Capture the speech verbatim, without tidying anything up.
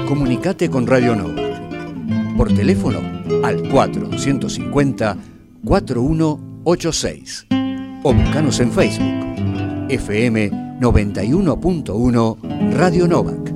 Comunicate con Radio Novak. Por teléfono al cuatro dos cinco cero, cuatro uno ocho seis. O buscanos en Facebook. F M noventa y uno punto uno Radio Novak.